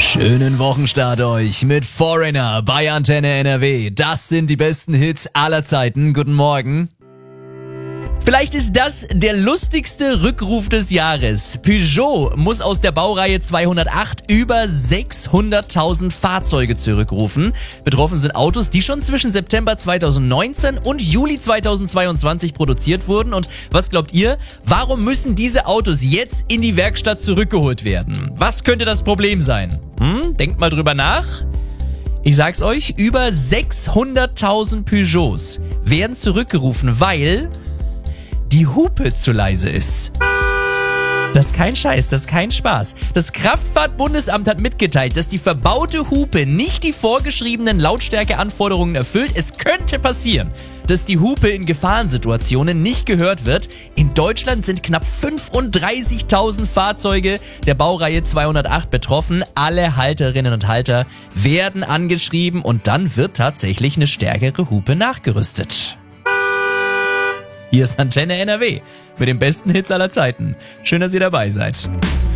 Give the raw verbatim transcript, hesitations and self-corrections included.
Schönen Wochenstart euch mit Foreigner bei Antenne N R W. Das sind die besten Hits aller Zeiten. Guten Morgen. Vielleicht ist das der lustigste Rückruf des Jahres. Peugeot muss aus der Baureihe zweihundertacht über sechshunderttausend Fahrzeuge zurückrufen. Betroffen sind Autos, die schon zwischen September zweitausendneunzehn und Juli zweitausendzweiundzwanzig produziert wurden. Und was glaubt ihr? Warum müssen diese Autos jetzt in die Werkstatt zurückgeholt werden? Was könnte das Problem sein? Hm? Denkt mal drüber nach. Ich sag's euch, über sechshunderttausend Peugeots werden zurückgerufen, weil die Hupe zu leise ist. Das ist kein Scheiß, das ist kein Spaß. Das Kraftfahrtbundesamt hat mitgeteilt, dass die verbaute Hupe nicht die vorgeschriebenen Lautstärkeanforderungen erfüllt. Es könnte passieren, dass die Hupe in Gefahrensituationen nicht gehört wird. In Deutschland sind knapp fünfunddreißigtausend Fahrzeuge der Baureihe zweihundertacht betroffen. Alle Halterinnen und Halter werden angeschrieben und dann wird tatsächlich eine stärkere Hupe nachgerüstet. Hier ist Antenne N R W mit den besten Hits aller Zeiten. Schön, dass ihr dabei seid.